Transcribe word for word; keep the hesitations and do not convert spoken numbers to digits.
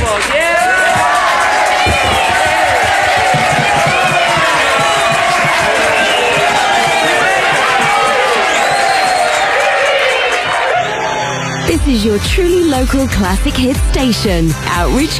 Network. Yeah! This is your truly local classic hit station, Outreach